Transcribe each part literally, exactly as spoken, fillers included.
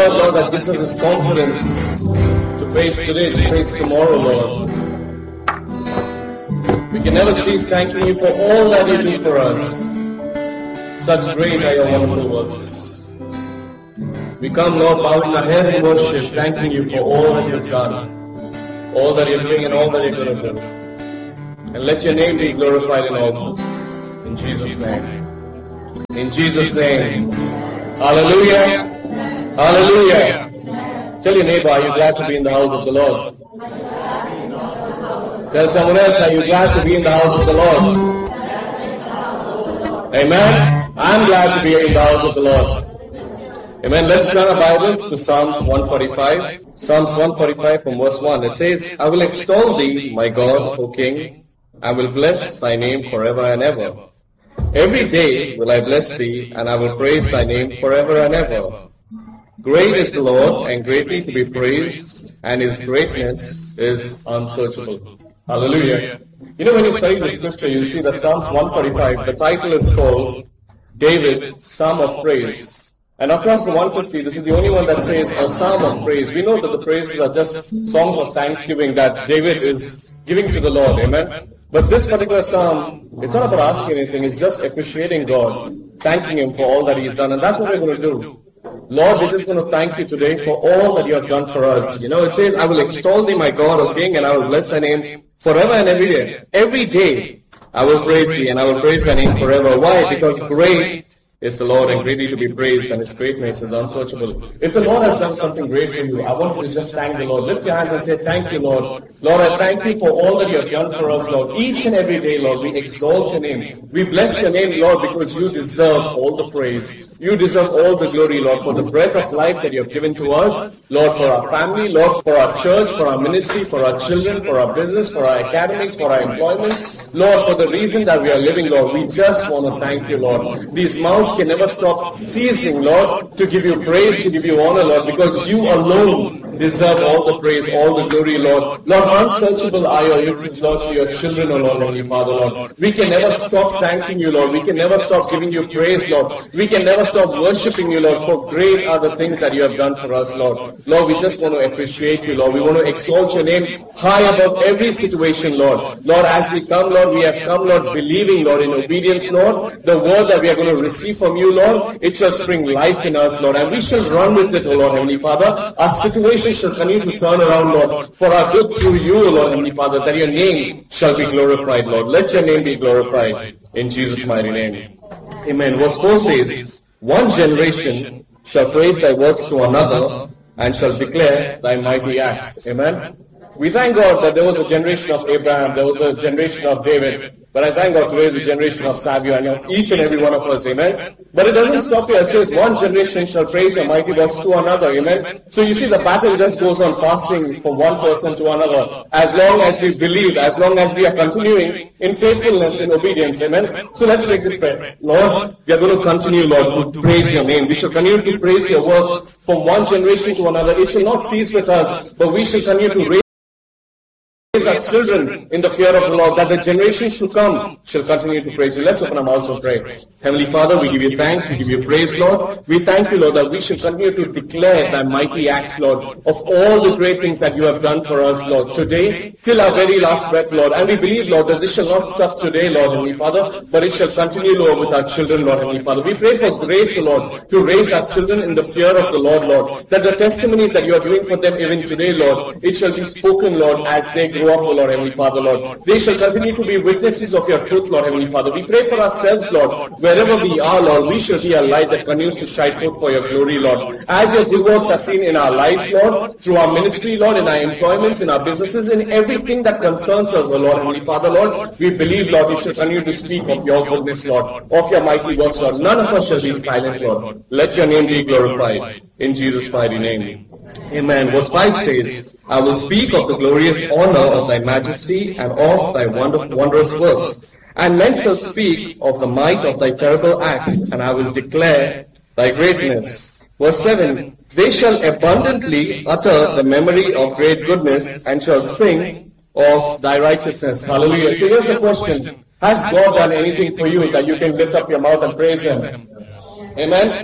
word, Lord, that gives us this confidence to face today, to face tomorrow, Lord. We can never cease thanking you for all that you do for us. Such great are your wonderful works. We come, Lord, bowing our head in worship, thanking you for all that you've done, all that you're doing and all that you're going to do. And let your name be glorified in all this. In Jesus' name. In Jesus' name. Hallelujah. Hallelujah. Tell your neighbor, are you glad to be in the house of the Lord? Tell someone else, are you glad to be in the house of the Lord? Amen. I'm glad to be in the house of the Lord. Amen. Let's turn our Bibles to Psalms one forty-five. Psalms one forty-five from verse one. It says, I will extol thee, my God, O King. I will bless thy name forever and ever. Every day will I bless thee, and I will praise thy name forever and ever. Great is the Lord, and greatly to be praised, and his greatness is unsearchable. Hallelujah. You know, when you study the scripture, you see that Psalms one forty-five, the title is called David's Psalm of Praise. And across the one fifty, this is the only one that says a Psalm of Praise. We know that the praises are just songs of thanksgiving that David is giving to the Lord. Amen. But this particular psalm, it's not about asking anything, it's just appreciating God, thanking him for all that he's done. And that's what we're going to do. Lord, we're just going to thank you today for all that you have done for us. You know, it says, I will extol thee, my God, O King, and I will bless thy name forever and every day. Every day I will praise thee, and I will praise thy name forever. Why? Because great is the Lord, and greatly to be praised, and his greatness is unsearchable. If the Lord has done something great for you, I want you to just thank the Lord. Lift your hands and say, thank you, Lord. Lord, I thank you for all that you have done for us, Lord. Each and every day, Lord, we exalt your name. We bless your name, Lord, because you deserve all the praise. You deserve all the glory, Lord, for the breath of life that you have given to us, Lord, for our family, Lord, for our church, for our ministry, for our children, for our business, for our academics, for our employment, Lord, for the reason that we are living, Lord. We just want to thank you, Lord. These mouths can never stop ceasing, Lord, to give you praise, to give you honor, Lord, because you alone deserve all the praise, all the glory, Lord. Lord, unsearchable are your riches, Lord, to your children, O Lord, Heavenly Father, Lord. We can never stop thanking you, Lord. We can never stop giving you praise, Lord. We can never stop worshipping you, Lord, for great are the things that you have done for us, Lord. Lord, we just want to appreciate you, Lord. We want to exalt your name high above every situation, Lord. Lord, as we come, Lord, we have come, Lord, believing, Lord, in obedience, Lord. The word that we are going to receive from you, Lord, it shall spring life in us, Lord, and we shall run with it, O Lord, Heavenly Father. Our situation shall continue to turn around, Lord, for our good through you, O Lord, Heavenly Father, that your name shall be glorified, Lord. Let your name be glorified in Jesus' mighty name. Amen. Verse four says, one generation shall praise thy works to another, and shall declare thy mighty acts. Amen. We thank God that there was a generation of Abraham, there was a generation of David, but I thank God today is the generation of Savio and of each and every one of us. Amen. But it doesn't stop here. It says one generation shall praise your mighty works to another. Amen. So you see the battle just goes on passing from one person to another. As long as we believe, as long as we are continuing in faithfulness, in obedience. Amen. So let's make this prayer. Lord, we are going to continue, Lord, to praise your name. We shall continue to praise your works from one generation to another. It shall not cease with us, but we shall continue to raise our children in the fear of the Lord, that the generations to come shall continue to praise you. Let's open our mouths and pray. Heavenly Father, we give you thanks, we give you praise, Lord. We thank you, Lord, that we shall continue to declare thy mighty acts, Lord, of all the great things that you have done for us, Lord, today, till our very last breath, Lord. And we believe, Lord, that this shall not stop today, Lord, Heavenly Father, but it shall continue, Lord, with our children, Lord, Heavenly Father. We pray for grace, Lord, to raise our children in the fear of the Lord, Lord, that the testimonies that you are doing for them even today, Lord, it shall be spoken, Lord, as they grow up, Lord, Heavenly Father, Lord. They shall continue to be witnesses of your truth, Lord, Heavenly Father. We pray for ourselves, Lord. Wherever we are, Lord, we shall be a light that continues to shine forth for your glory, Lord. As your good works are seen in our lives, Lord, through our ministry, Lord, in our employments, in our businesses, in everything that concerns us, O Lord, Heavenly Father, Lord, we believe, Lord, we shall continue to speak of your goodness, Lord, of your mighty works, Lord. None of us shall be silent, Lord. Let your name be glorified. In Jesus' mighty name. Amen. Verse five says, I will speak of the glorious honor of thy majesty and of thy wonder, wondrous works. And men shall speak of the might of thy terrible acts, and I will declare thy greatness. Verse seven, they shall abundantly utter the memory of great goodness, and shall sing of thy righteousness. Hallelujah. So here's the question. Has God done anything for you that you can lift up your mouth and praise him? Amen.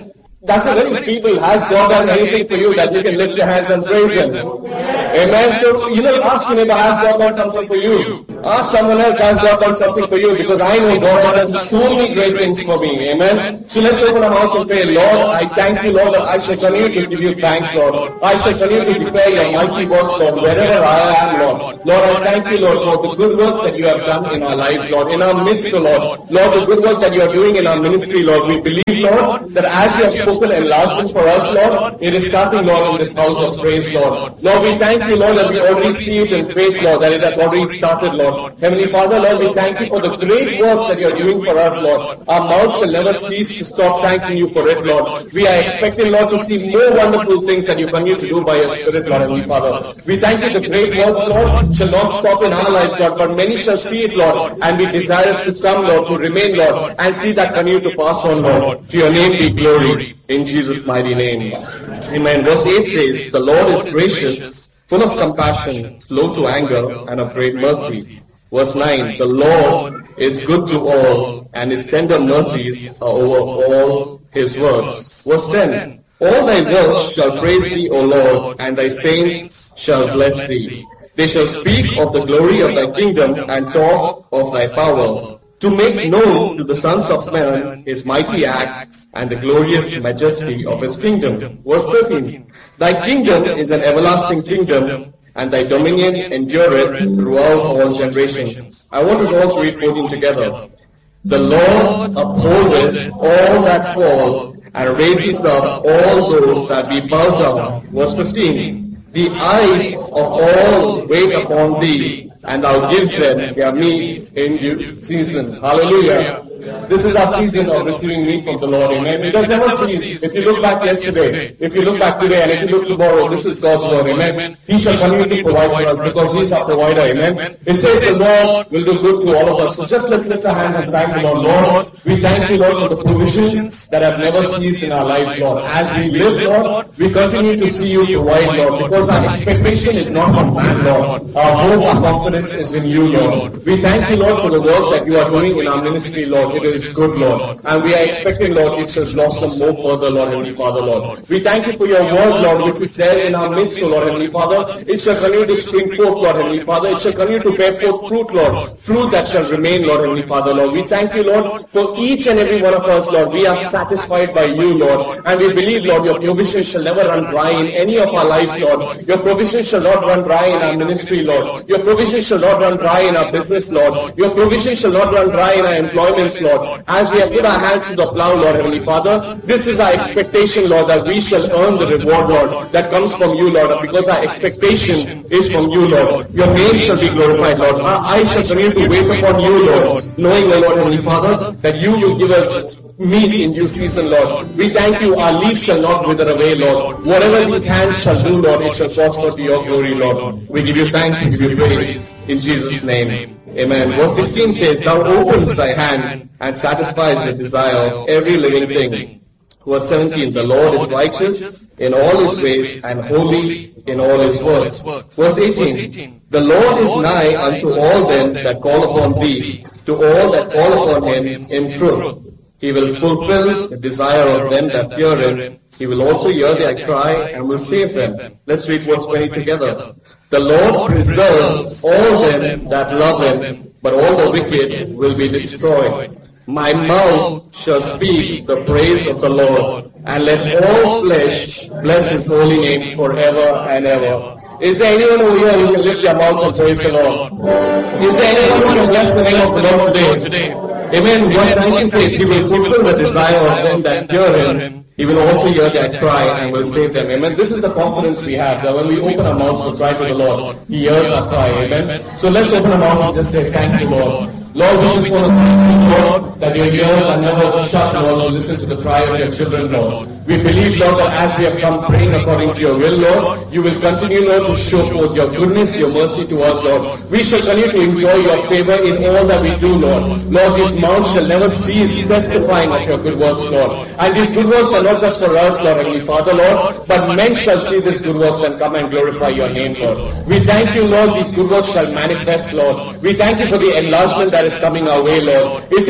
That's a very feeble. Has God done anything for you that you can lift your hands and praise Him? Amen. So, you know, ask your neighbor, has God done something for you? Ask someone else, has God done something for you? Because I know God has done so many great things for me. Amen. So let's open our mouths and pray, Lord, I thank you, Lord, that I shall continue to give you thanks, Lord. I shall continue to declare your mighty works, Lord, wherever I am, Lord. Lord, I thank you, Lord, for the good works that you have done in our lives, Lord, in our midst, Lord. Lord, the good work that you are doing in our ministry, Lord. We believe, Lord, that as you have spoken enlargement for us, Lord, it is starting, Lord, in this house of praise, Lord. Lord, we thank you, Lord, that we already see it in faith, Lord, that it has already started, Lord. Heavenly Father, Lord, we thank you for the great works that you are doing for us, Lord. Our mouths shall never cease to stop thanking you for it, Lord. We are expecting, Lord, to see more wonderful things that you continue to do by your Spirit, Lord, Heavenly Father. We thank you the great works, Lord, shall not stop in our lives, Lord, but many shall see it, Lord, and be desirous to come, Lord, to remain, Lord, and see that continue to pass on, Lord. To your name be glory, in Jesus' mighty name. Amen. Verse eight says, the Lord is gracious, full of compassion, slow to anger, and of great mercy. Verse nine, the Lord is good to all, and his tender mercies are over all his works. Verse ten, all thy works shall praise thee, O Lord, and thy saints shall bless thee. They shall speak of the glory of thy kingdom and talk of thy power, to make known to the sons of men his mighty acts and the glorious majesty of his kingdom. Verse thirteen, thy kingdom is an everlasting kingdom, and thy dominion endureth throughout all generations. I want us all to read fourteen together. The Lord upholdeth all that fall, and raises up all those that be bowed down. Verse fifteen, the eyes of all wait upon thee, and thou givest them their meat in due season. Hallelujah. This is our season of receiving meat from the Lord. Amen. It does never cease. If you look back yesterday, if you look back today, and if you look tomorrow, this is God's word. Amen. He shall continue to provide for us because He is our provider. Amen. It says the Lord will do good to all of us. So just let's lift our hands and thank the Lord. Lord, we thank you, Lord, for the provisions that have never ceased in our lives, Lord. As we live, Lord, we continue to see you provide, Lord, because our expectation is not from man, Lord. Our hope, our confidence is in you, Lord. We thank you, Lord, for the work that you are doing in our ministry, Lord. It is good, Lord. And we are expecting, Lord, it shall blossom more further, Lord, Heavenly Father, Lord. We thank you for your word, Lord, which is there in our midst, Lord, Heavenly Father. It shall continue to spring forth, Lord, Heavenly Father. It shall continue to bear forth fruit, Lord. Fruit that shall remain, Lord, Heavenly Father, Lord. We thank you, Lord, for each and every one of us, Lord. We are satisfied by you, Lord. And we believe, Lord, your provision shall never run dry in any of our lives, Lord. Your provision shall not run dry in our ministry, Lord. Your provision shall not run dry in our business, Lord. Your provision shall not run dry in our employments, Lord. As we have put our hands to the plow, Lord, Heavenly Father, this is our expectation, Lord, that we shall earn the reward, Lord, that comes from you, Lord, because our expectation is from you, Lord. Your name shall be glorified, Lord. Our eyes shall continue to wait upon you, Lord, knowing, O Lord, Heavenly Father, that you will give us meat in due season, Lord. We thank you, our leaves shall not wither away, Lord. Whatever these hands shall do, Lord, it shall prosper to your glory, Lord. We give you thanks, we give you praise, in Jesus' name. Amen. Verse sixteen says, thou openest thy hand and satisfies the desire of every living thing. Verse seventeen, the Lord is righteous in all his ways and holy in all his works. Verse eighteen, the Lord is nigh unto all them that call upon thee, to all that call upon him in truth. He will fulfill the desire of them that fear him. He will also hear their cry and will save them. Let's read verse twenty together. The Lord preserves all them that love him, but all the wicked will be destroyed. My mouth shall speak the praise of the Lord, and let all flesh bless his holy name forever and ever. Is there anyone over here who can lift their mouth and praise the Lord? Is there anyone who can bless the name of the Lord today? Amen. Verse nineteen says, he will fulfill the desire of them that fear him. He will also hear their cry and will save them. Amen. This is the confidence we have, that when we open our mouths to cry to the Lord, He hears our cry. Amen. So let's open our mouths and just say, thank you, Lord. Lord, we just want to thank you, Lord, that your ears are never shut, Lord, to listen to the cry of your children, Lord. We believe, Lord, that as we have come praying according to your will, Lord, you will continue, Lord, to show forth your goodness, your mercy to us, Lord. We shall continue to enjoy your favor in all that we do, Lord. Lord, these mouths shall never cease testifying of your good works, Lord. And these good works are not just for us, Lord, Heavenly Father, Lord, but men shall see these good works and come and glorify your name, Lord. We thank you, Lord, these good works shall manifest, Lord. We thank you for the enlargement that is coming our way, Lord. It is to your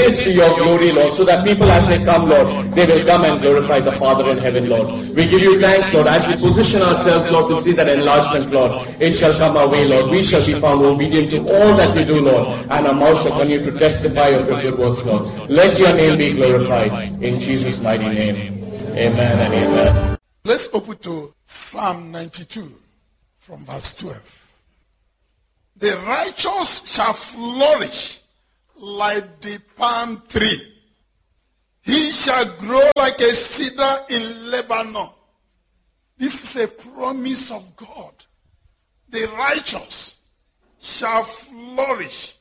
your glory, Lord, so that people as they come, Lord, they will come and glorify the Father in heaven, Lord. We give you thanks, Lord, as we position ourselves, Lord, to see that enlargement, Lord. It shall come our way, Lord. We shall be found obedient to all that we do, Lord, and our mouth shall continue to testify of your good works, Lord. Let your name be glorified. In Jesus' mighty name. Amen and amen. Let's open to Psalm ninety-two from verse twelve. The righteous shall flourish like the palm tree. He shall grow like a cedar in Lebanon. This is a promise of God. The righteous shall flourish.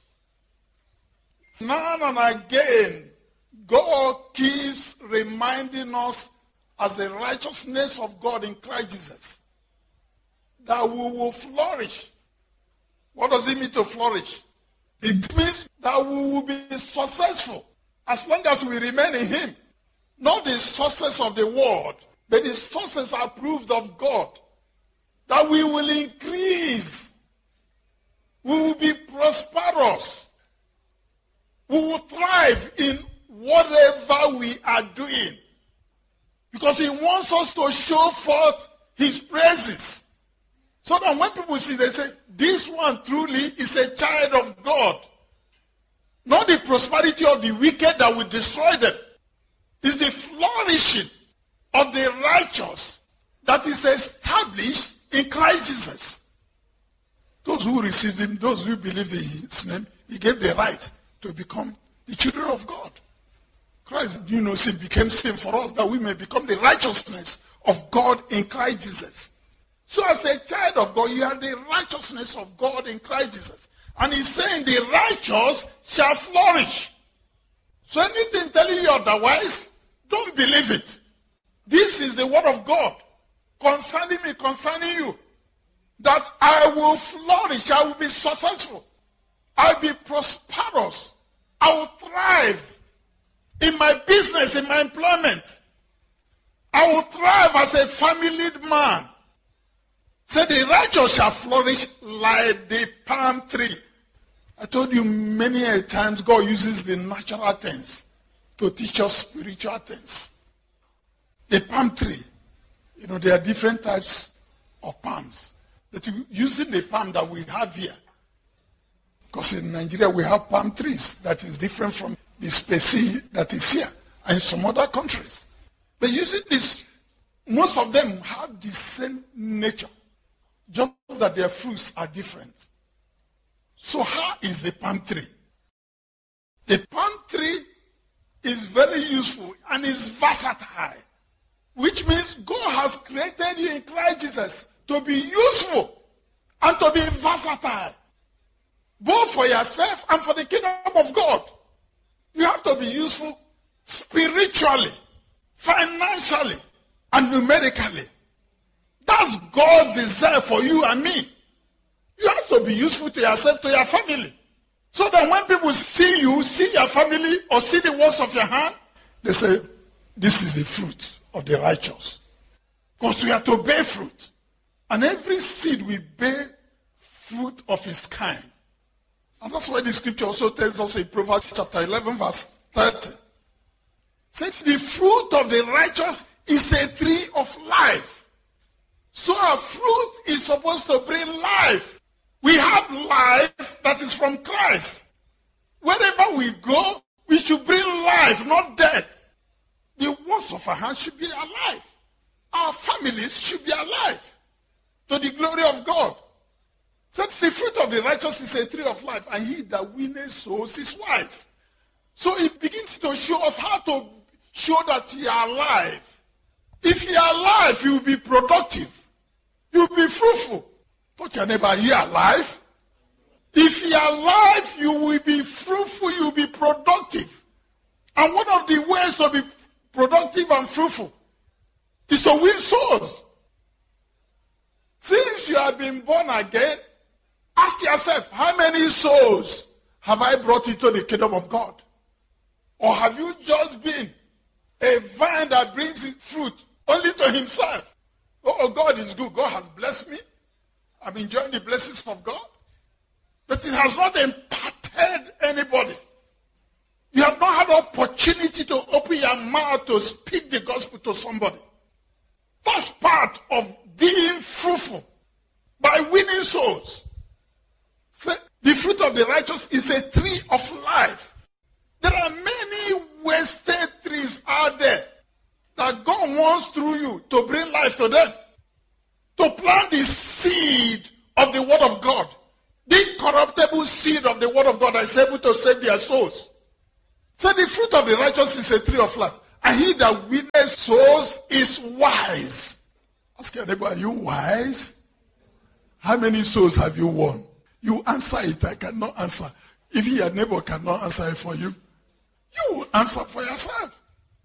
Now and again, God keeps reminding us as the righteousness of God in Christ Jesus that we will flourish. What does it mean to flourish? It means that we will be successful as long as we remain in him. Not the success of the world, but the success approved of God. That we will increase. We will be prosperous. We will thrive in whatever we are doing. Because he wants us to show forth his praises. So that when people see, they say, this one truly is a child of God. Not the prosperity of the wicked that will destroy them. It's the flourishing of the righteous that is established in Christ Jesus. Those who received him, those who believed in his name, he gave the right to become the children of God. Christ, you know, sin became sin for us that we may become the righteousness of God in Christ Jesus. So as a child of God, you are the righteousness of God in Christ Jesus. And he's saying the righteous shall flourish. So anything telling you otherwise, don't believe it. This is the word of God concerning me, concerning you. That I will flourish, I will be successful. I will be prosperous. I will thrive in my business, in my employment. I will thrive as a family man. Say the righteous shall flourish like the palm tree. I told you many a times God uses the natural things to teach us spiritual things. The palm tree, you know, there are different types of palms. But using the palm that we have here, because in Nigeria we have palm trees that is different from the species that is here and in some other countries. But using this, most of them have the same nature, just that their fruits are different. So how is the palm tree? The palm tree is very useful and is versatile, which means God has created you in Christ Jesus to be useful and to be versatile, both for yourself and for the kingdom of God. You have to be useful spiritually, financially, and numerically. That's God's desire for you and me. You have to be useful to yourself, to your family. So that when people see you, see your family, or see the works of your hand, they say, this is the fruit of the righteous. Because we are to bear fruit. And every seed will bear fruit of its kind. And that's why the scripture also tells us in Proverbs chapter eleven, verse thirty. It says, the fruit of the righteous is a tree of life. So our fruit is supposed to bring life. We have life that is from Christ. Wherever we go, we should bring life, not death. The works of our hands should be alive. Our families should be alive to the glory of God. So the fruit of the righteous is a tree of life, and he that winneth souls is wise. So it begins to show us how to show that you are alive. If you are alive, you will be productive. You will be fruitful. Touch your neighbor, you are alive. If you are alive, you will be fruitful, you will be productive. And one of the ways to be productive and fruitful is to win souls. Since you have been born again, ask yourself, how many souls have I brought into the kingdom of God? Or have you just been a vine that brings fruit only to himself? Oh, God is good. God has blessed me. I'm enjoying the blessings of God. But it has not impacted anybody. You have not had opportunity to open your mouth to speak the gospel to somebody. That's part of being fruitful by winning souls. So the fruit of the righteous is a tree of life. There are many wasted trees out there that God wants through you to bring life to them. To plant the seed of the word of God. The incorruptible seed of the word of God that is able to save their souls. So the fruit of the righteous is a tree of life. And he that winneth souls is wise. Ask your neighbor, are you wise? How many souls have you won? You answer it, I cannot answer. If your neighbor cannot answer it for you, you will answer for yourself.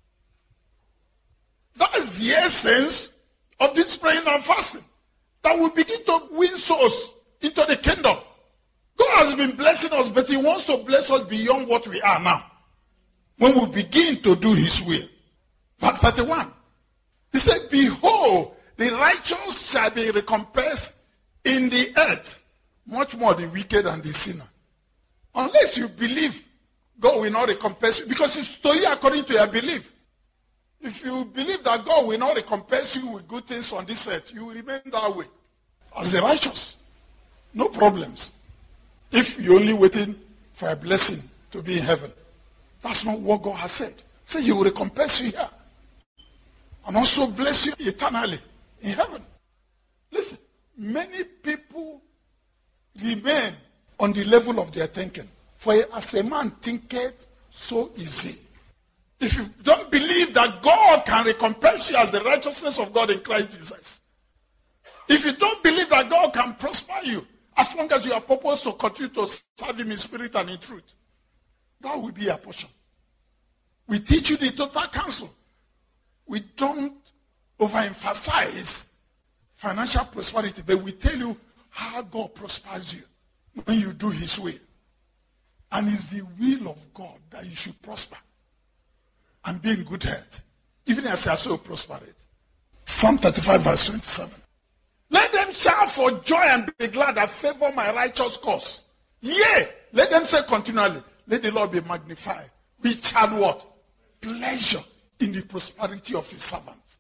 That is the essence of this praying and fasting. That we begin to win souls into the kingdom. God has been blessing us, but he wants to bless us beyond what we are now. When we begin to do his will. Verse thirty-one. He said, behold, the righteous shall be recompensed in the earth, much more the wicked and the sinner. Unless you believe, God will not recompense you, because it's to you according to your belief. If you believe that God will not recompense you with good things on this earth, you will remain that way. As the righteous, no problems. If you're only waiting for a blessing to be in heaven, that's not what God has said. Say he will recompense you here and also bless you eternally in heaven. Listen, many people remain on the level of their thinking. For as a man thinketh, so is he. If you don't believe that God can recompense you as the righteousness of God in Christ Jesus, if you don't believe that God can prosper you, as long as you are purposed to continue to serve him in spirit and in truth, that will be your portion. We teach you the total counsel. We don't overemphasize financial prosperity, but we tell you how God prospers you when you do his will. And it's the will of God that you should prosper and be in good health, even as your soul prospereth. Psalm thirty-five verse twenty-seven. Let them shout for joy and be glad that favor my righteous cause. Yea, let them say continually, let the Lord be magnified, which had what? Pleasure in the prosperity of his servants.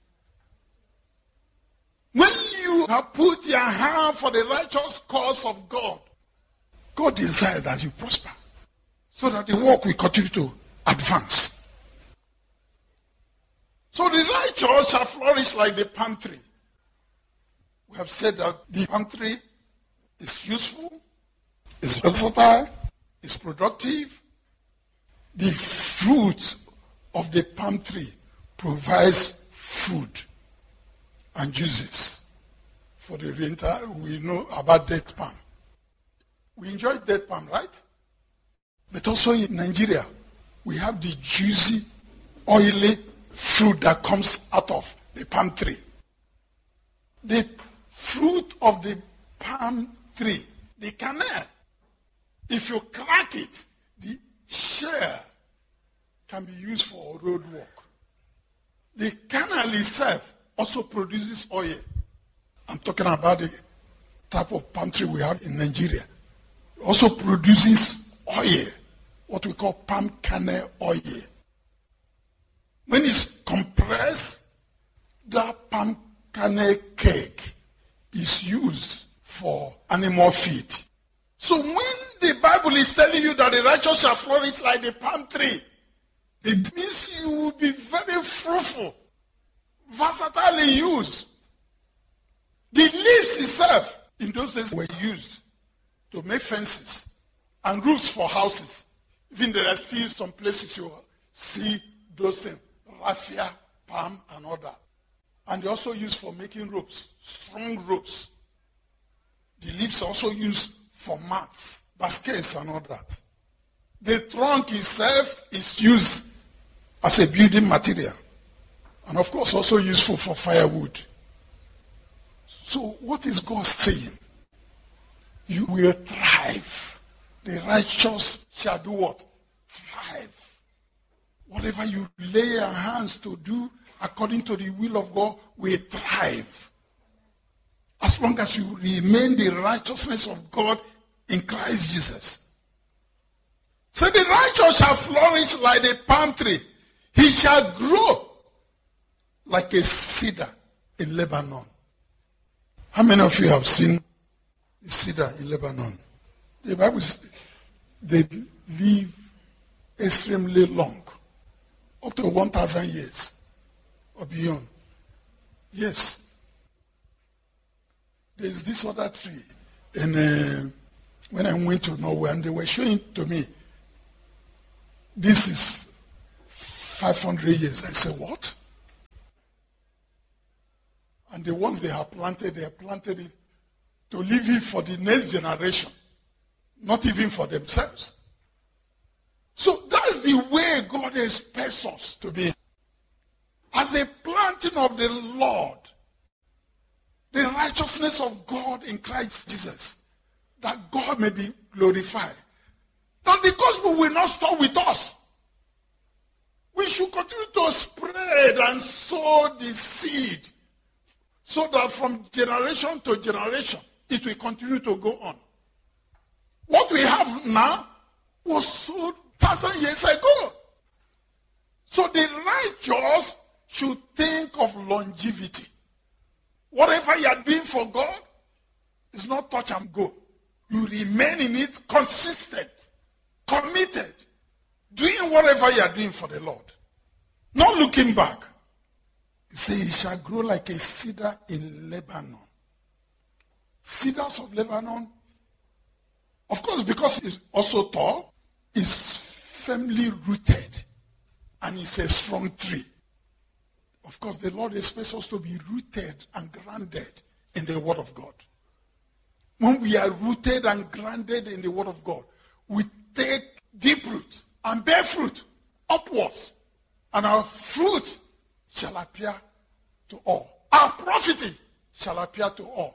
When you have put your hand for the righteous cause of God, God desires that you prosper, so that the work will continue to advance. So the righteous shall flourish like the palm tree. We have said that the palm tree is useful, is versatile, is productive. The fruit of the palm tree provides food and juices. For the winter, we know about date palm. We enjoy date palm, right? But also in Nigeria, we have the juicy, oily fruit that comes out of the palm tree. The fruit of the palm tree, the kernel, if you crack it, the shell can be used for road work. The kernel itself also produces oil. I'm talking about the type of palm tree we have in Nigeria. It also produces oil, what we call palm kernel oil. When it's compressed, that palm kernel cake is used for animal feed. So when the Bible is telling you that the righteous shall flourish like the palm tree, it means you will be very fruitful, versatilely used. The leaves itself in those days were used to make fences and roofs for houses. Even there are still some places you see those things, raffia, palm, and all that. And they also used for making ropes, strong ropes. The leaves are also used for mats, baskets, and all that. The trunk itself is used as a building material. And of course also useful for firewood. So what is God saying? You will thrive. The righteous shall do what? Thrive. Whatever you lay your hands to do according to the will of God will thrive. As long as you remain the righteousness of God in Christ Jesus. So the righteous shall flourish like a palm tree. He shall grow like a cedar in Lebanon. How many of you have seen the cedar in Lebanon? The Bible says they live extremely long, up to one thousand years or beyond. Yes. There's this other tree. And uh, when I went to Norway, and they were showing to me, this is five hundred years. I said, what? And the ones they have planted, they have planted it to leave it for the next generation, not even for themselves. So that's the way God expects us to be. As a planting of the Lord, the righteousness of God in Christ Jesus, that God may be glorified. That the gospel will not stop with us. We should continue to spread and sow the seed so that from generation to generation, it will continue to go on. What we have now was sowed thousand years ago. So the righteous should think of longevity. Whatever you are doing for God is not touch and go. You remain in it consistent, committed, doing whatever you are doing for the Lord. Not looking back. He says, he shall grow like a cedar in Lebanon. Cedars of Lebanon, of course, because it's also tall, is firmly rooted, and it's a strong tree. Of course, the Lord expects us to be rooted and grounded in the Word of God. When we are rooted and grounded in the Word of God, we take deep root and bear fruit upwards, and our fruit shall appear to all. Our profiting shall appear to all.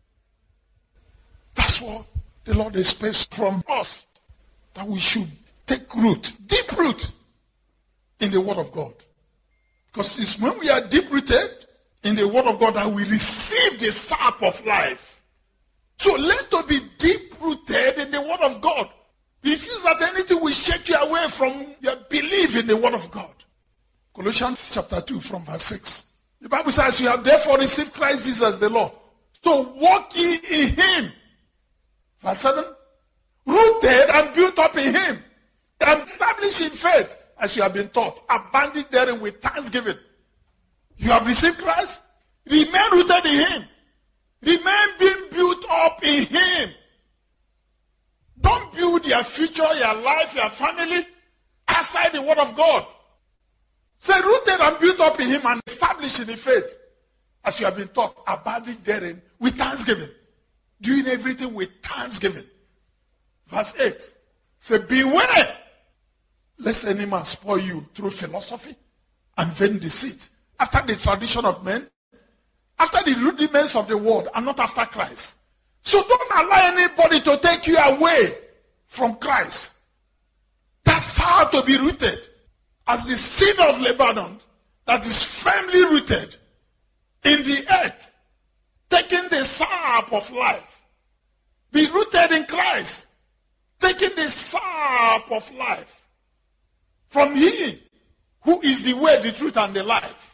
That's what the Lord expects from us, that we should take root, deep root in the Word of God. Because it's when we are deep-rooted in the Word of God that we receive the sap of life. So learn to be deep-rooted in the Word of God. Refuse that anything will shake you away from your belief in the Word of God. Colossians chapter two from verse six. The Bible says, you have therefore received Christ Jesus the Lord. So walk ye in him. Verse seven. Rooted and built up in him. And established in faith, as you have been taught, abounding therein with thanksgiving. You have received Christ. Remain rooted in him. Remain being built up in him. Don't build your future, your life, your family outside the Word of God. Say, rooted and built up in him and established in the faith, as you have been taught, abounding therein with thanksgiving. Doing everything with thanksgiving. Verse eight. Say, beware lest any man spoil you through philosophy and vain deceit, after the tradition of men, after the rudiments of the world, and not after Christ. So don't allow anybody to take you away from Christ. That's how to be rooted. As the cedar of Lebanon that is firmly rooted in the earth, taking the sap of life. Be rooted in Christ, taking the sap of life from him who is the way, the truth, and the life.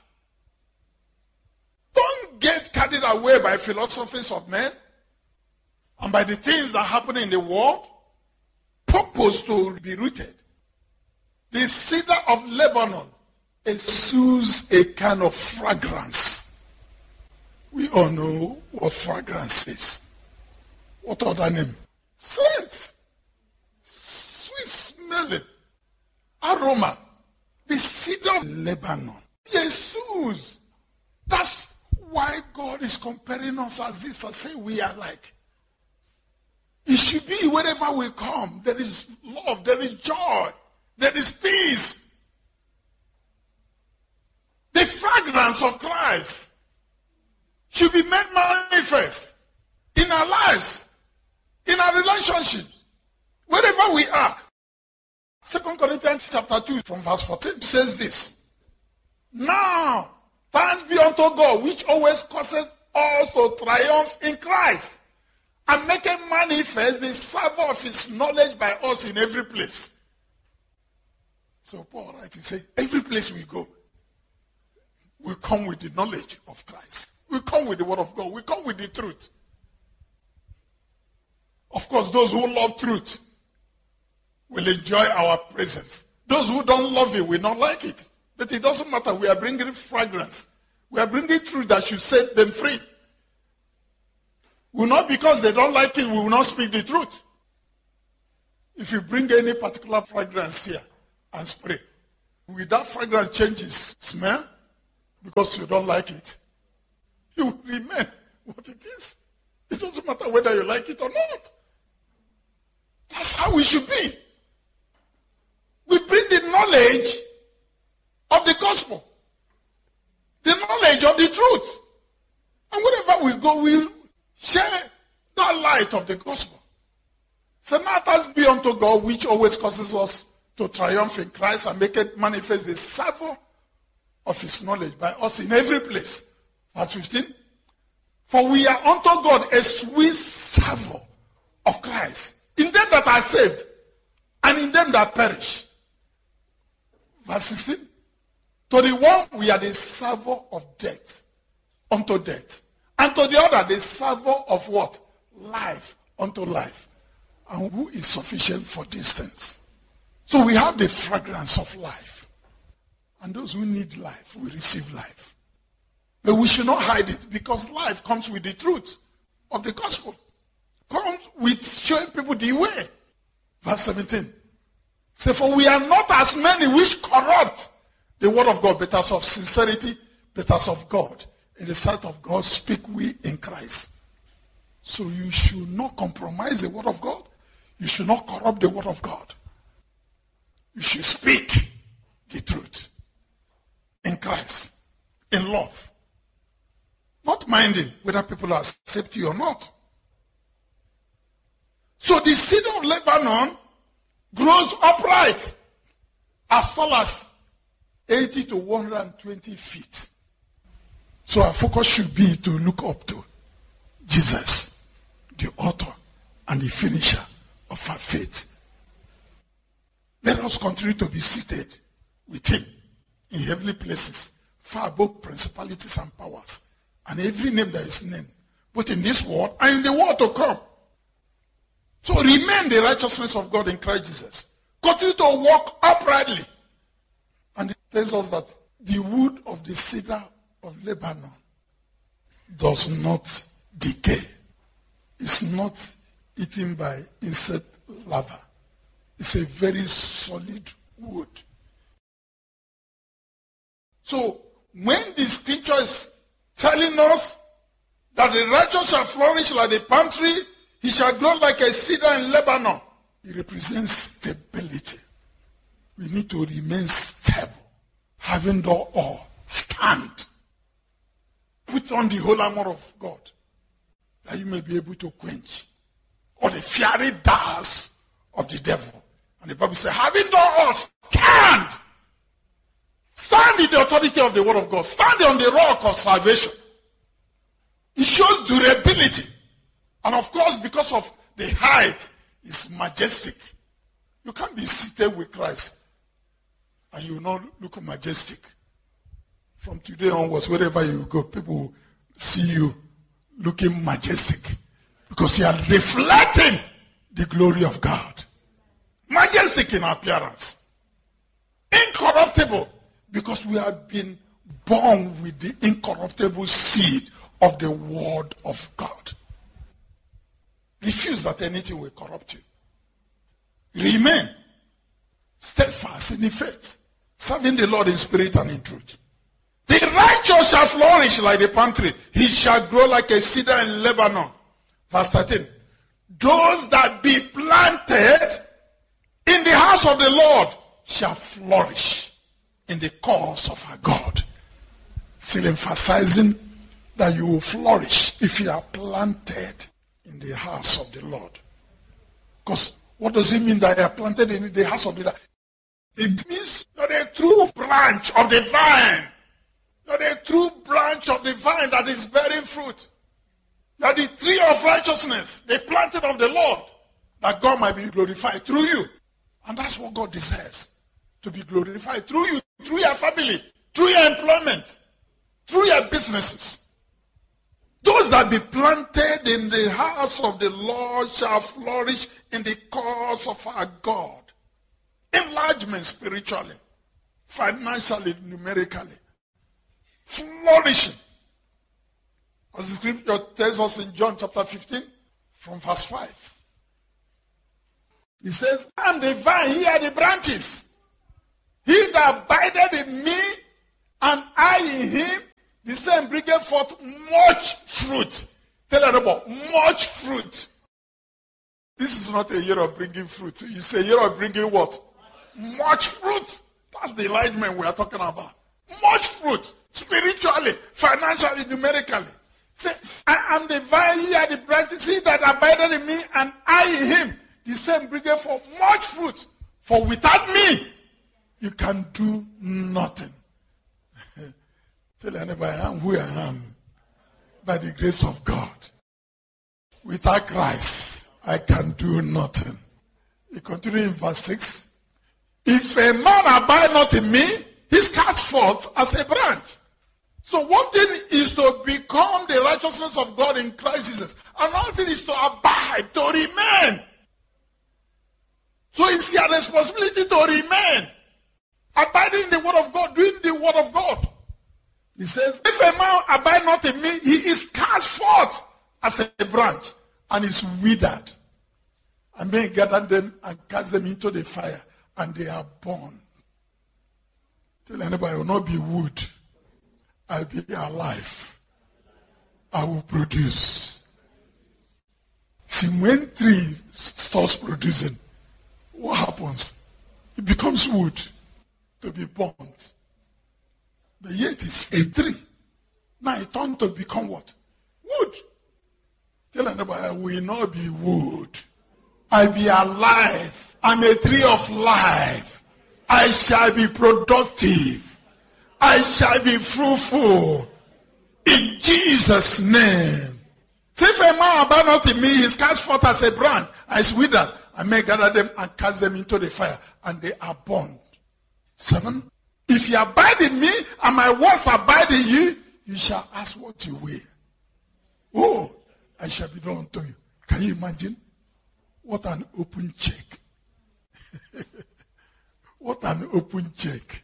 Don't get carried away by philosophies of men and by the things that happen in the world. Purpose to be rooted. The cedar of Lebanon exudes a kind of fragrance. We all know what fragrance is. What other name? Scent. Sweet smelling. Aroma. The cedar of Lebanon. Jesus. That's why God is comparing us as this. I say we are like. It should be wherever we come. There is love. There is joy. There is peace. The fragrance of Christ should be made manifest in our lives, in our relationships, wherever we are. Second Corinthians chapter two from verse fourteen says this. Now, thanks be unto God, which always causes us to triumph in Christ, and making manifest the savour of his knowledge by us in every place. So Paul writes, he said, every place we go, we come with the knowledge of Christ. We come with the word of God. We come with the truth. Of course, those who love truth will enjoy our presence. Those who don't love it will not like it. But it doesn't matter. We are bringing fragrance. We are bringing truth that should set them free. Will not because they don't like it, we will not speak the truth. If you bring any particular fragrance here and spray, will that fragrance change its smell because you don't like it? You will remain what it is. It doesn't matter whether you like it or not. That's how we should be. We bring the knowledge of the gospel, the knowledge of the truth. And wherever we go, we share that light of the gospel. So now thanks be unto God, which always causes us to triumph in Christ and make it manifest the savour of his knowledge by us in every place. Verse fifteen. For we are unto God a sweet savour of Christ in them that are saved and in them that perish. Verse sixteen. To the one we are the savour of death unto death. And to the other the savour of what? Life unto life. And who is sufficient for these things? So we have the fragrance of life. And those who need life will receive life. But we should not hide it because life comes with the truth of the gospel. Comes with showing people the way. Verse seventeen. Say, for we are not as many which corrupt the word of God, but as of sincerity, but as of God. In the sight of God, speak we in Christ. So you should not compromise the word of God. You should not corrupt the word of God. You should speak the truth in Christ, in love. Not minding whether people accept you or not. So the cedar of Lebanon grows upright as tall as eighty to one hundred twenty feet. So our focus should be to look up to Jesus, the author and the finisher of our faith. Let us continue to be seated with him in heavenly places, far above principalities and powers, and every name that is named, both in this world and in the world to come. So remain the righteousness of God in Christ Jesus. Continue to walk uprightly. And it tells us that the wood of the cedar of Lebanon does not decay. It's not eaten by insect larvae. It's a very solid wood. So when the scripture is telling us that the righteous shall flourish like a palm tree, he shall grow like a cedar in Lebanon, it represents stability. We need to remain stable, having done all, stand. Put on the whole armor of God, that you may be able to quench all the fiery darts of the devil. And the Bible says, having done all, stand. Stand in the authority of the word of God. Stand on the rock of salvation. It shows durability. And of course, because of the height, it's majestic. You can't be seated with Christ and you will not look majestic. From today onwards, wherever you go, people will see you looking majestic because you are reflecting the glory of God. Majestic in appearance. Incorruptible, because we have been born with the incorruptible seed of the word of God. Refuse that anything will corrupt you. Remain steadfast in the faith, serving the Lord in spirit and in truth. The righteous shall flourish like the palm tree. He shall grow like a cedar in Lebanon. Verse thirteen. Those that be planted in the house of the Lord shall flourish in the cause of our God. Still emphasizing that you will flourish if you are planted in the house of the Lord. Because what does it mean that you are planted in the house of the Lord? It means you're a true branch of the vine. You're a true branch of the vine that is bearing fruit. You're the tree of righteousness, the planting of the Lord, that God might be glorified through you. And that's what God desires, to be glorified through you, through your family, through your employment, through your businesses. Those that be planted in the house of the Lord shall flourish in the cause of our God. Enlargement spiritually, financially, numerically. Flourishing. As the scripture tells us in John chapter fifteen, from verse five. He says, I am the vine, ye are the branches. He that abideth in me, and I in him, the same bringeth forth much fruit. Tell her about much fruit. This is not a year of bringing fruit. You say year of bringing what? Much fruit. That's the enlightenment we are talking about. Much fruit. Spiritually, financially, numerically. Say, I am the vine, ye are the branches. He that abideth in me, and I in him, the same bringeth forth much fruit. For without me, you can do nothing. Tell anybody, I am who I am by the grace of God. Without Christ, I can do nothing. He continues in verse six. If a man abide not in me, he is cast forth as a branch. So one thing is to become the righteousness of God in Christ Jesus. Another thing is to abide, to remain. So it's your responsibility to remain. Abiding in the word of God, doing the word of God. He says, if a man abide not in me, he is cast forth as a branch and is withered. And men gather them and cast them into the fire, and they are burned. Tell anybody, I will not be wood. I'll be alive. I will produce. See, when tree starts producing, what happens? It becomes wood to be burnt. But yet it's a tree. Now it turned to become what? Wood. Tell anybody, I will not be wood. I'll be alive. I'm a tree of life. I shall be productive. I shall be fruitful. In Jesus' name. So if a man abide not in me, he is cast forth as a branch, and is withered. I may gather them and cast them into the fire, and they are burned. Seven. If you abide in me, and my words abide in you, you shall ask what you will. Oh, I shall be done unto you. Can you imagine? What an open check. What an open check.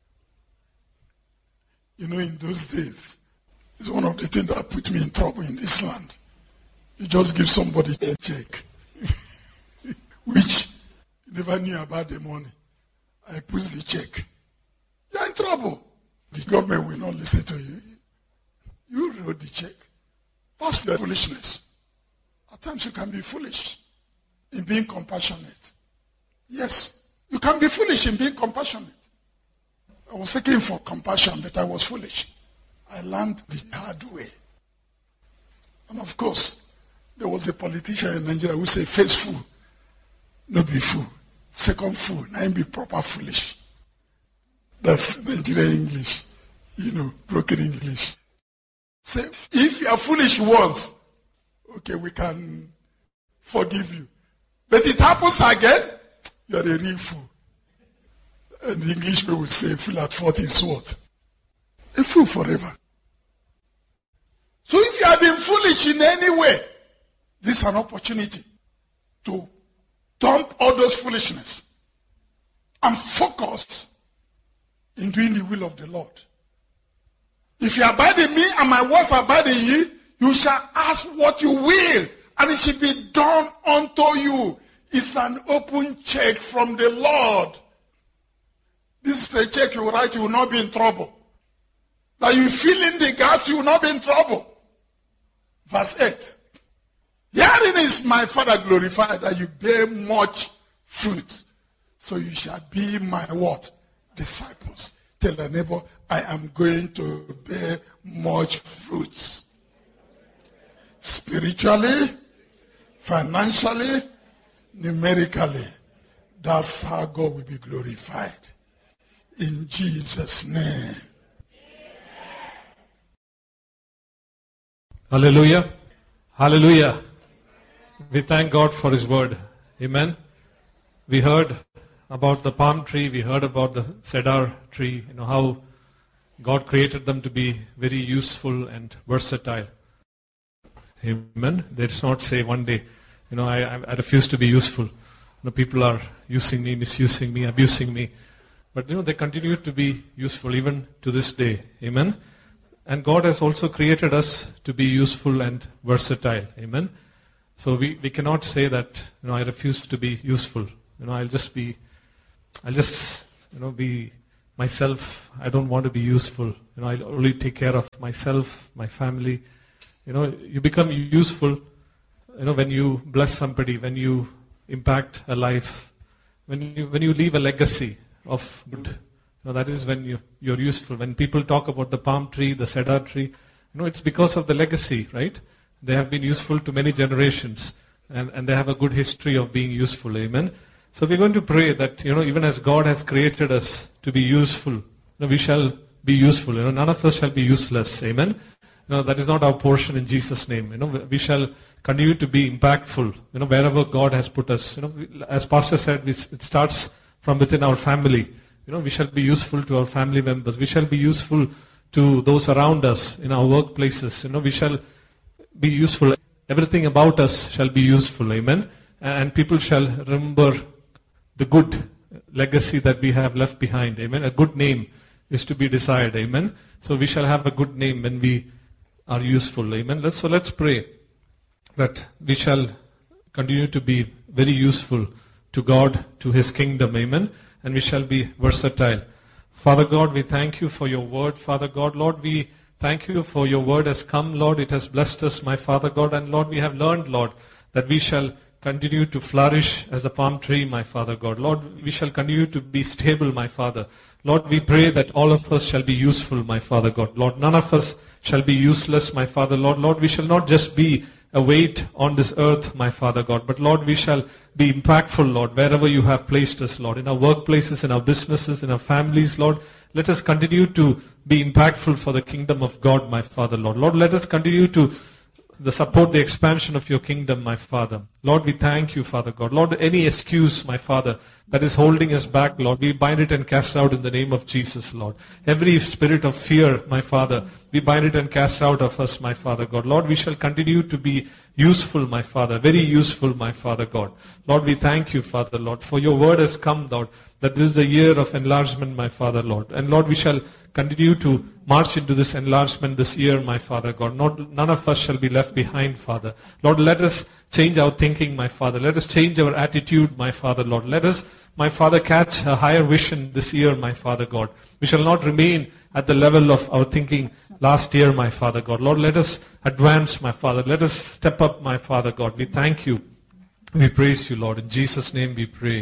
You know, in those days, it's one of the things that put me in trouble in this land. You just give somebody a check, which you never knew about the money. I put the check. You're in trouble. The government will not listen to you. You wrote the check. That's foolishness. At times you can be foolish in being compassionate. Yes, you can be foolish in being compassionate. I was looking for compassion, but I was foolish. I learned the hard way. And of course, there was a politician in Nigeria who said, first fool, not be fool. Second fool, now be proper foolish. That's Nigerian English, you know, broken English. Say, if you are foolish once, okay, we can forgive you. But it happens again, you are a real fool. And the Englishman would say, fool at forty is what? A fool forever. So if you have been foolish in any way, this is an opportunity to dump all those foolishness and focus in doing the will of the Lord. If you abide in me and my words abide in you, you shall ask what you will, and it shall be done unto you. It's an open check from the Lord. This is a check you write, you will not be in trouble. That you fill in the gaps, you will not be in trouble. Verse eight. Herein is my Father glorified, that you bear much fruit. So you shall be my what? Disciples. Tell the neighbor, I am going to bear much fruit. Spiritually, financially, numerically. That's how God will be glorified. In Jesus' name. Hallelujah. Hallelujah. We thank God for his word. Amen. We heard about the palm tree, we heard about the cedar tree, you know, how God created them to be very useful and versatile. Amen. They did not say one day, you know, I, I refuse to be useful. You know, people are using me, misusing me, abusing me. But, you know, they continue to be useful even to this day. Amen. And God has also created us to be useful and versatile. Amen. So we, we cannot say that, you know, I refuse to be useful. You know, I'll just be, I'll just, you know, be myself. I don't want to be useful. You know, I'll only take care of myself, my family. You know, you become useful, you know, when you bless somebody, when you impact a life, when you when you leave a legacy of good. You know, that is when you, you're useful. When people talk about the palm tree, the cedar tree, you know, it's because of the legacy, right? They have been useful to many generations, and, and they have a good history of being useful. Amen. So we're going to pray that, you know, even as God has created us to be useful, you know, we shall be useful. You know, none of us shall be useless. Amen. You know, that is not our portion in Jesus' name. You know, we shall continue to be impactful, you know, wherever God has put us. You know, as Pastor said, it starts from within our family. You know, we shall be useful to our family members. We shall be useful to those around us in our workplaces. You know, we shall be useful. Everything about us shall be useful. Amen. And people shall remember the good legacy that we have left behind. Amen. A good name is to be desired. Amen. So we shall have a good name when we are useful. Amen. Let's, so let's pray that we shall continue to be very useful to God, to His kingdom. Amen. And we shall be versatile. Father God, we thank you for your word. Father God, Lord, we thank you for your word has come, Lord. It has blessed us, my Father God. And Lord, we have learned, Lord, that we shall continue to flourish as the palm tree, my Father God. Lord, we shall continue to be stable, my Father. Lord, we pray that all of us shall be useful, my Father God. Lord, none of us shall be useless, my Father. Lord, Lord, we shall not just be a weight on this earth, my Father God, but Lord, we shall be impactful, Lord, wherever you have placed us, Lord, in our workplaces, in our businesses, in our families, Lord. Let us continue to be impactful for the kingdom of God, my Father, Lord. Lord, let us continue to the support the expansion of your kingdom, my Father. Lord, we thank you, Father God. Lord, any excuse, my Father, that is holding us back, Lord, we bind it and cast out in the name of Jesus, Lord. Every spirit of fear, my Father, we bind it and cast out of us, my Father God. Lord, we shall continue to be useful, my Father, very useful, my Father God. Lord, we thank you, Father, Lord, for your word has come, Lord, that this is a year of enlargement, my Father, Lord. And Lord, we shall continue to march into this enlargement this year, my Father God. Not, none of us shall be left behind, Father. Lord, let us change our thinking, my Father. Let us change our attitude, my Father, Lord. Let us, my Father, catch a higher vision this year, my Father God. We shall not remain at the level of our thinking last year, my Father God. Lord, let us advance, my Father. Let us step up, my Father God. We thank you. We praise you, Lord. In Jesus' name we pray.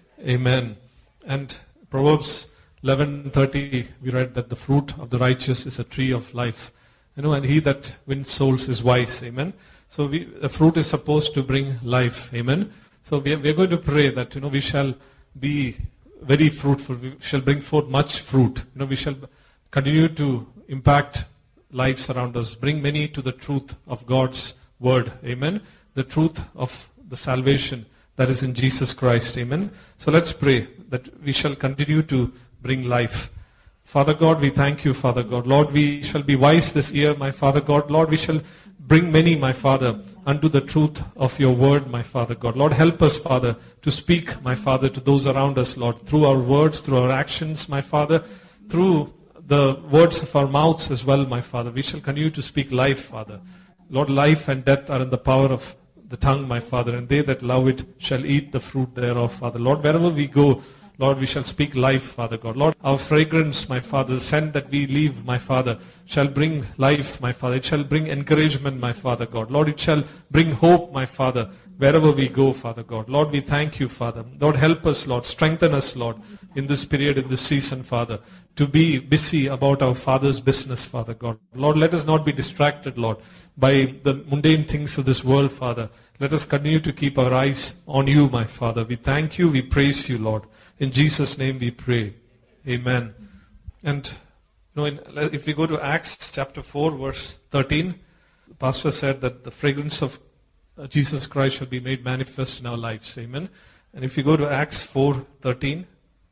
Amen. And Proverbs eleven thirty, we read that the fruit of the righteous is a tree of life. You know, and he that wins souls is wise. Amen. So we, the fruit is supposed to bring life. Amen. So we are, we are going to pray that, you know, we shall be very fruitful. We shall bring forth much fruit. You know, we shall continue to impact lives around us. Bring many to the truth of God's word. Amen. The truth of the salvation that is in Jesus Christ. Amen. So let's pray that we shall continue to bring life. Father God, we thank you, Father God. Lord, we shall be wise this year, my Father God. Lord, we shall bring many, my Father, unto the truth of your word, my Father God. Lord, help us, Father, to speak, my Father, to those around us, Lord, through our words, through our actions, my Father, through the words of our mouths as well, my Father. We shall continue to speak life, Father. Lord, life and death are in the power of the tongue, my Father, and they that love it shall eat the fruit thereof, Father. Lord, wherever we go, Lord, we shall speak life, Father God. Lord, our fragrance, my Father, the scent that we leave, my Father, shall bring life, my Father. It shall bring encouragement, my Father God. Lord, it shall bring hope, my Father, wherever we go, Father God. Lord, we thank you, Father. Lord, help us, Lord. Strengthen us, Lord, in this period, in this season, Father, to be busy about our Father's business, Father God. Lord, let us not be distracted, Lord, by the mundane things of this world, Father. Let us continue to keep our eyes on you, my Father. We thank you. We praise you, Lord. In Jesus' name we pray. Amen. And you know, in, if we go to Acts chapter four, verse thirteen, the pastor said that the fragrance of Jesus Christ shall be made manifest in our lives. Amen. And if you go to Acts four thirteen,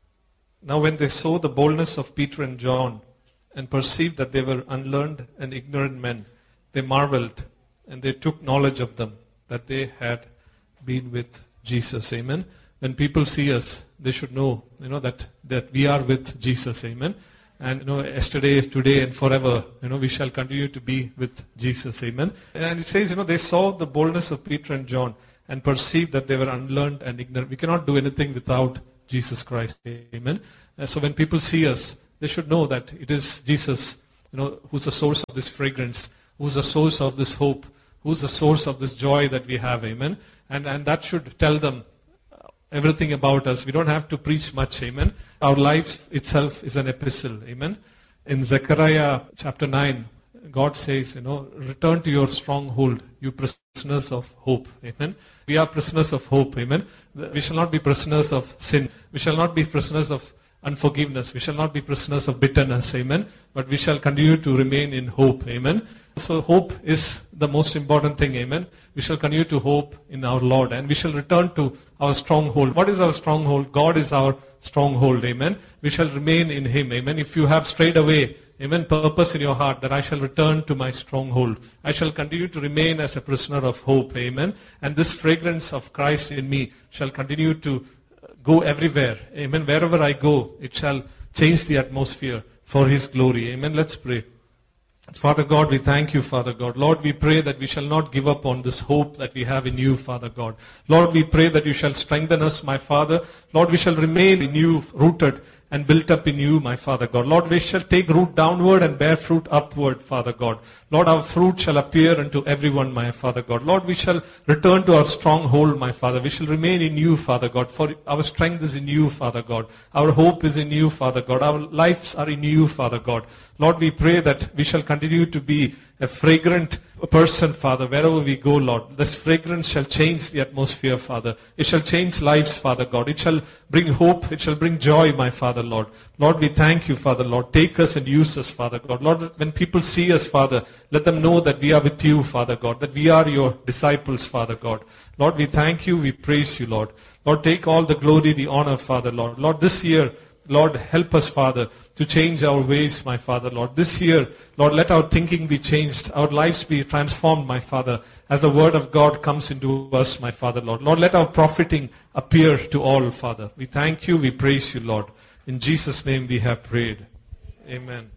now when they saw the boldness of Peter and John and perceived that they were unlearned and ignorant men, they marveled and they took knowledge of them, that they had been with Jesus. Amen. When people see us, they should know, you know, that, that we are with Jesus. Amen. And, you know, yesterday, today, and forever, you know, we shall continue to be with Jesus. Amen. And it says, you know, they saw the boldness of Peter and John and perceived that they were unlearned and ignorant. We cannot do anything without Jesus Christ. Amen. And so when people see us, they should know that it is Jesus, you know, who's the source of this fragrance, who's the source of this hope, who's the source of this joy that we have. Amen. And, and that should tell them everything about us. We don't have to preach much. Amen. Our life itself is an epistle. Amen. In Zechariah chapter nine, God says, you know, return to your stronghold, you prisoners of hope. Amen. We are prisoners of hope. Amen. We shall not be prisoners of sin. We shall not be prisoners of unforgiveness. We shall not be prisoners of bitterness. Amen. But we shall continue to remain in hope. Amen. So hope is the most important thing. Amen. We shall continue to hope in our Lord, and we shall return to our stronghold. What is our stronghold? God is our stronghold. Amen. We shall remain in Him. Amen. If you have strayed away, amen, purpose in your heart that I shall return to my stronghold. I shall continue to remain as a prisoner of hope. Amen. And this fragrance of Christ in me shall continue to go everywhere. Amen. Wherever I go, it shall change the atmosphere for His glory. Amen. Let's pray. Father God, we thank you, Father God. Lord, we pray that we shall not give up on this hope that we have in you, Father God. Lord, we pray that you shall strengthen us, my Father. Lord, we shall remain in you, rooted and built up in you, my Father God. Lord, we shall take root downward and bear fruit upward, Father God. Lord, our fruit shall appear unto everyone, my Father God. Lord, we shall return to our stronghold, my Father. We shall remain in you, Father God, for our strength is in you, Father God. Our hope is in you, Father God. Our lives are in you, Father God. Lord, we pray that we shall continue to be a fragrant person, Father, wherever we go, Lord. This fragrance shall change the atmosphere, Father. It shall change lives, Father God. It shall bring hope. It shall bring joy, my Father, Lord. Lord, we thank you, Father, Lord. Take us and use us, Father God. Lord, when people see us, Father, let them know that we are with you, Father God, that we are your disciples, Father God. Lord, we thank you. We praise you, Lord. Lord, take all the glory, the honor, Father, Lord. Lord, this year, Lord, help us, Father, to change our ways, my Father, Lord. This year, Lord, let our thinking be changed, our lives be transformed, my Father, as the word of God comes into us, my Father, Lord. Lord, let our profiting appear to all, Father. We thank you, we praise you, Lord. In Jesus' name we have prayed. Amen.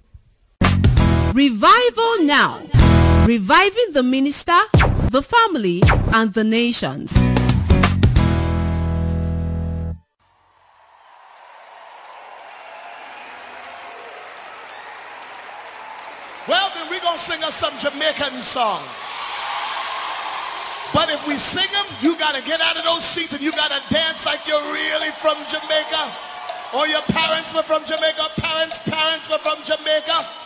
Revival now. Reviving the minister, the family, and the nations. Well, then we're going to sing us some Jamaican songs. But if we sing them, you got to get out of those seats and you got to dance like you're really from Jamaica. Or your parents were from Jamaica, parents' parents were from Jamaica.